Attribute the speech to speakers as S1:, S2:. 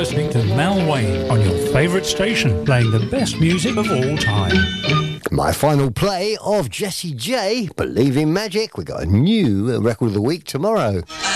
S1: listening to Mal Wayne on your favourite station, playing the best music of all time.
S2: My final play of Jessie J, Believe in Magic. We got a new record of the week tomorrow.